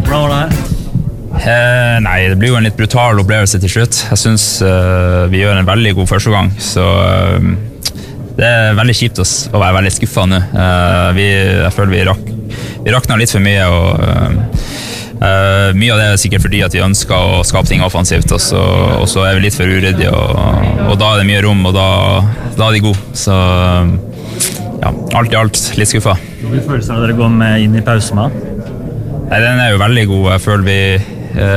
Hvordan var det her? Nei, det blir jo en litt brutal opplevelse til slutt. Jeg synes vi gjør en veldig god første gang, så det veldig kjipt å være veldig skuffet nå. Jeg føler vi rakner litt for mye, og mye av det sikkert fordi at vi ønsker å skape ting offensivt, og så vi litt for uryddige, og da det mye rom, og da de gode. Så ja, alt i alt litt skuffet. Hvilke følelser dere går med inn i pausen med? Nei, den jo veldig god. Jeg føler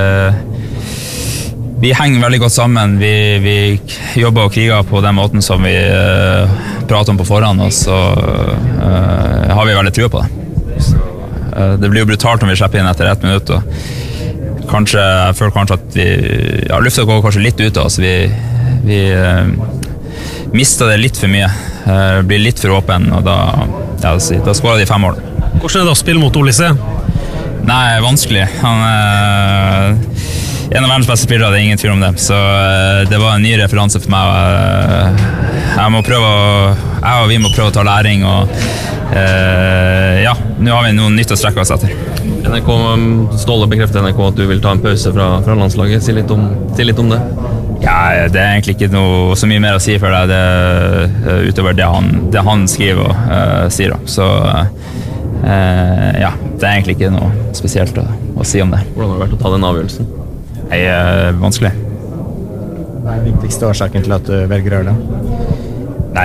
vi henger veldig godt sammen. Vi jobber og kriger på den måten som vi prater om på forhånd, og så har vi veldig trua på det. Så, det blir jo brutalt når vi slipper inn etter 1 minutt, og jeg føler kanskje at lufta går kanskje litt ut av oss. Vi mistet det litt for mye, blir litt for åpen, og da skårer de 5 mål. Hvordan det å spille mot Olise? Nei, vanskelig. Han en av verdens beste spillere, det ingen tvil om det. Så det var en ny referanse for meg. Jeg og vi må prøve å ta læring, og ja, nå har vi noe nytt å strekke oss etter. NRK, Ståle bekrefter NRK at du vil ta en pause fra landslaget. Si litt om det. Ja, det egentlig ikke noe så mye mer å si for deg, utover det han skriver og sier. Så ja, det egentlig ikke noe spesielt å si om det. Hvordan har det vært å ta den avgjørelsen? Det vanskelig. Hva den viktigste årsaken til at du velger å gjøre det? Nei,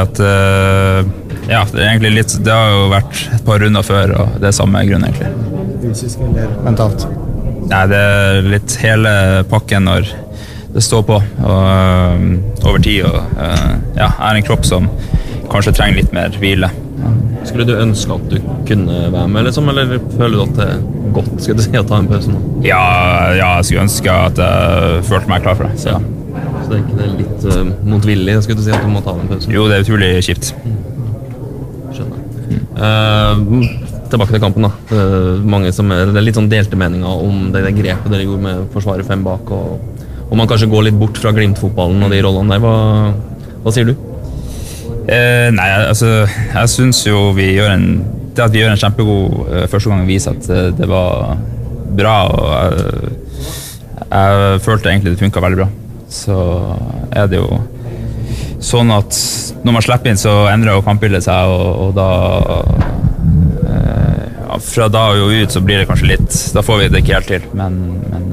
det egentlig litt, det har jo vært et par runder før, og det samme grunn egentlig. Fysisk eller mentalt? Nei, det litt hele pakken når det står på, og over tid, og ja, en kropp som kanskje trenger litt mer hvile. Skulle du ønske at du kunne være med, liksom, eller føler du at det godt skal du si, å ta en pause nå? Ja, jeg skulle ønske at jeg følte meg klar for det. Så det ikke det litt motvillig, skulle du si, at du må ta en pause? Jo, det utrolig kjipt. Skjønner. Tilbake til kampen da. Det litt sånn delte meninger om det grepet dere gjorde med forsvaret 5 bak, og man kanskje går litt bort fra Glimt-fotballen og de rollene der. Hva sier du? Nei, altså jeg synes jo det at vi gjør en kjempegod første gang viser at det var bra, og jeg følte egentlig det funket veldig bra. Så det jo sånn at når man slipper inn så endrer jo kampbildet seg, og da fra da og ut så blir det kanskje litt, da får vi det ikke helt til, men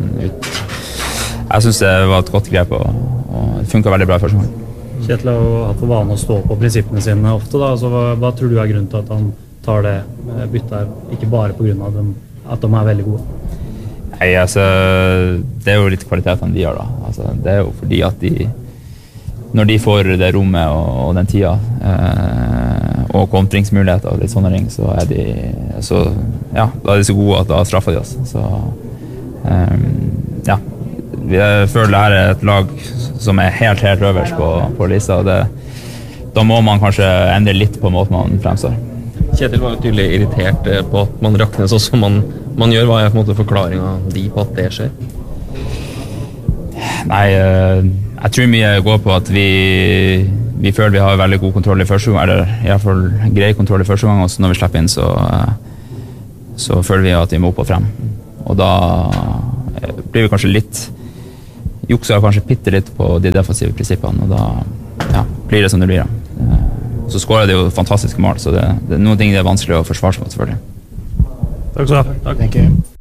jeg synes det var et godt grep, og det funket veldig bra i første gang. Kjetil har hatt for vane å stå på prinsippene sine ofte, da. Så hva tror du grunnen til at han tar det byttet her, ikke bare på grunn av at de veldig gode? Nei, altså, det jo litt kvalitetene de har da. Altså, det jo fordi at når de får det rommet og den tida, og kontringsmuligheter og litt sånne ting, så da de så gode at da straffer de oss. Så ja, jeg føler det her et lag som helt øverst på lista, og da må man kanskje endre litt på måten man fremstår. Kjetil var jo tydelig irritert på at man rakner sånn som man gjør. Hva på en måte forklaringen på at det skjer? Nei, jeg tror mye går på at vi føler vi har veldig god kontroll i første gang, eller i hvert fall grei kontroll i første gang, og når vi slipper inn så føler vi at vi må opp og frem. Og da blir vi kanskje jukser kanskje bitte litt på de defensive prinsippene, og da blir det som det blir. Så skårer det jo fantastiske mål, så det noen ting det vanskelig å forsvare seg mot, selvfølgelig. Takk skal du ha. Takk.